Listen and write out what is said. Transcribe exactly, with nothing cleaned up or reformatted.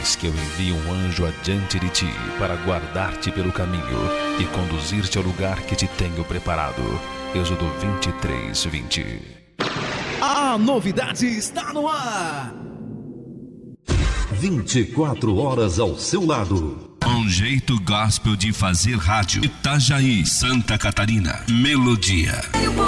Eis que eu envio um anjo adiante de ti para guardar-te pelo caminho e conduzir-te ao lugar que te tenho preparado. Êxodo vinte e três, vinte. A novidade está no ar. vinte e quatro horas ao seu lado. Um jeito gospel de fazer rádio. Itajaí, Santa Catarina. Melodia.